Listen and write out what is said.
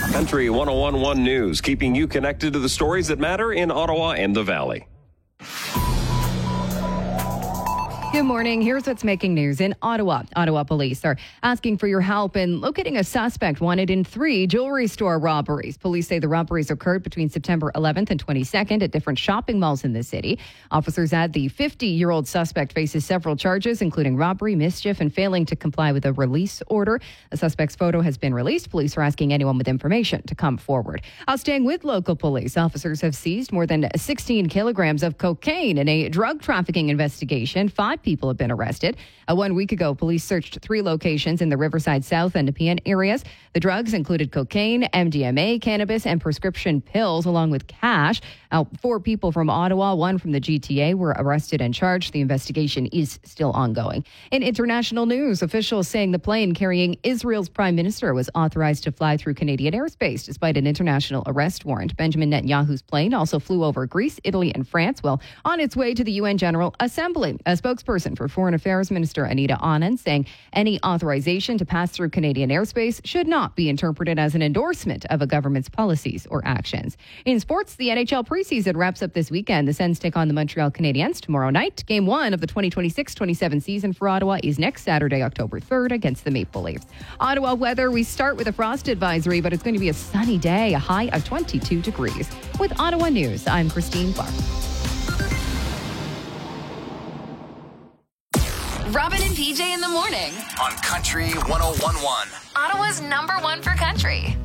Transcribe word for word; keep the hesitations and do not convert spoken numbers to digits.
Country one oh one point one News, keeping you connected to the stories that matter in Ottawa and the Valley. Good morning. Here's what's making news in Ottawa. Ottawa police are asking for your help in locating a suspect wanted in three jewelry store robberies. Police say the robberies occurred between September eleventh and twenty-second at different shopping malls in the city. Officers add the fifty-year-old suspect faces several charges, including robbery, mischief, and failing to comply with a release order. The suspect's photo has been released. Police are asking anyone with information to come forward. Uh, staying with local police, officers have seized more than sixteen kilograms of cocaine in a drug trafficking investigation. Five people have been arrested. Uh, one week ago, police searched three locations in the Riverside South and Nepean areas. The drugs included cocaine, M D M A, cannabis, and prescription pills, along with cash. Uh, four people from Ottawa, one from the G T A, were arrested and charged. The investigation is still ongoing. In international news, officials saying the plane carrying Israel's prime minister was authorized to fly through Canadian airspace despite an international arrest warrant. Benjamin Netanyahu's plane also flew over Greece, Italy, and France while on its way to the U N General Assembly. A spokesperson for Foreign Affairs Minister Anita Anand saying any authorization to pass through Canadian airspace should not be interpreted as an endorsement of a government's policies or actions. In sports, the N H L preseason wraps up this weekend. The Sens take on the Montreal Canadiens tomorrow night. Game one of the twenty twenty-six twenty-seven season for Ottawa is next Saturday, October third, against the Maple Leafs. Ottawa weather, we start with a frost advisory, but it's going to be a sunny day, a high of twenty-two degrees. With Ottawa News, I'm Christine Clark. Robin and P J in the morning on Country one oh one point one. Ottawa's number one for country.